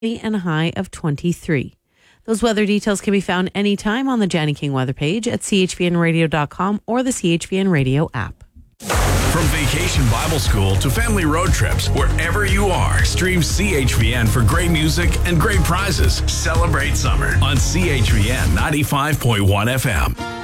and a high of 23. Those weather details can be found anytime on the Jani King weather page at chvnradio.com or the CHVN Radio app. From Vacation Bible School to family road trips, wherever you are, stream CHVN for great music and great prizes. Celebrate summer on CHVN 95.1 FM.